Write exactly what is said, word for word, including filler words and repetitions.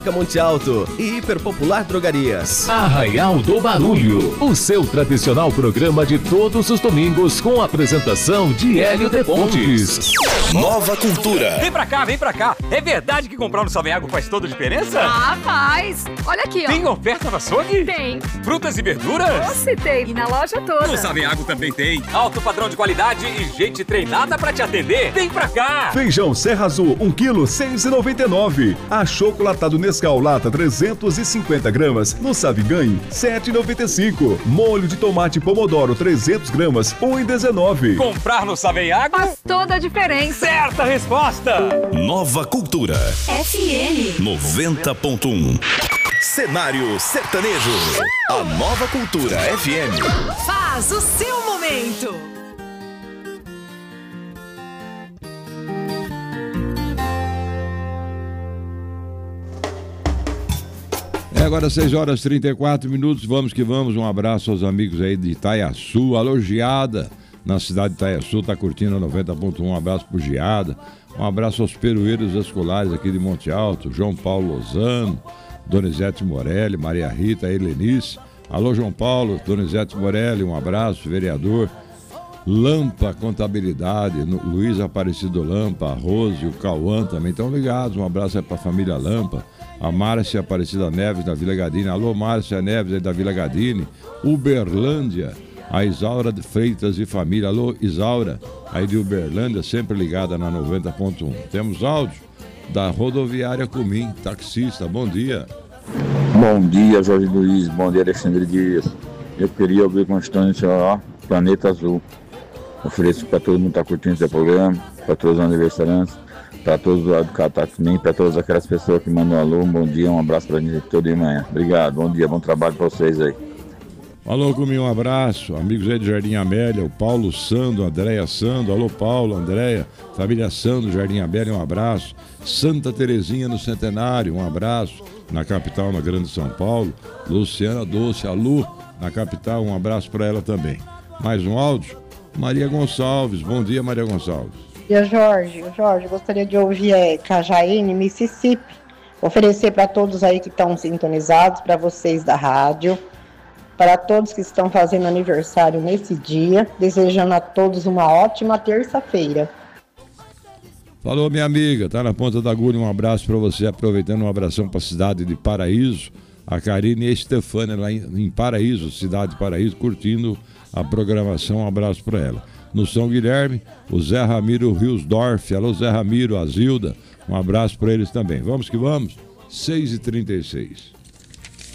Monte Alto e Hiperpopular Drogarias. Arraial do Barulho, o seu tradicional programa de todos os domingos com a apresentação de Hélio de Pontes. Nova Cultura. Vem pra cá, vem pra cá. É verdade que comprar no Saveago faz toda a diferença? Ah, faz. Olha aqui, ó. Tem oferta no açougue? Tem. Frutas e verduras? Nossa, tem. E na loja toda. No Saveago também tem. Alto padrão de qualidade e gente treinada pra te atender. Vem pra cá. Feijão Serra Azul, um quilo, seis e noventa e nove. Achocolatado Nescau Lata, trezentos e cinquenta gramas, no Sabe Ganhe, sete e noventa e cinco. Molho de tomate Pomodoro, trezentos gramas, um e dezenove. Comprar no Saveago faz toda a diferença. Certa resposta. Nova Cultura. F M noventa ponto um. Cenário Sertanejo. A Nova Cultura F M. Faz o seu momento. É agora seis horas e trinta e quatro minutos, vamos que vamos, um abraço aos amigos aí de Itaiaçu, alô Giada, na cidade de Itaiaçu, tá curtindo a noventa ponto um, um abraço pro Giada, um abraço aos perueiros escolares aqui de Monte Alto, João Paulo Lozano, Donizete Morelli, Maria Rita, Helenice, alô João Paulo, Donizete Morelli, um abraço, vereador, Lampa Contabilidade, Luiz Aparecido Lampa, a Rose e o Cauã também estão ligados, um abraço aí pra família Lampa, a Márcia Aparecida Neves da Vila Gadini, alô Márcia Neves aí da Vila Gadini, Uberlândia, a Isaura de Freitas e família, alô Isaura, aí de Uberlândia, sempre ligada na noventa ponto um. Temos áudio da rodoviária Cumim, taxista, bom dia. Bom dia, Jorge Luiz, bom dia, Alexandre Dias. Eu queria ouvir constante, ó, Planeta Azul. Ofereço para todo mundo que está curtindo esse programa, para todos os aniversariantes, para todos do lado do Catacnim, para todas aquelas pessoas que mandam alô, um bom dia, um abraço para a gente todo de manhã. Obrigado, bom dia, bom trabalho para vocês aí. Alô, comigo, um abraço, amigos aí de Jardim Amélia, o Paulo Sando, Andréia Sando, alô Paulo, Andréia, família Sando, Jardim Amélia, um abraço, Santa Terezinha no Centenário, um abraço, na capital, na Grande São Paulo, Luciana Doce, a Lu, na capital, um abraço para ela também. Mais um áudio, Maria Gonçalves, bom dia Maria Gonçalves. Bom dia, Jorge. Jorge, gostaria de ouvir é, Cajaíne, Mississippi. Oferecer para todos aí que estão sintonizados, para vocês da rádio, para todos que estão fazendo aniversário nesse dia, desejando a todos uma ótima terça-feira. Falou, minha amiga, tá na ponta da agulha, um abraço para você, aproveitando um abração para a cidade de Paraíso, a Karine e a Estefânia lá em, em Paraíso, cidade de Paraíso, curtindo a programação, um abraço para ela. No São Guilherme, o Zé Ramiro Riosdorf, alô Zé Ramiro, a Zilda, um abraço para eles também. Vamos que vamos, seis e trinta e seis.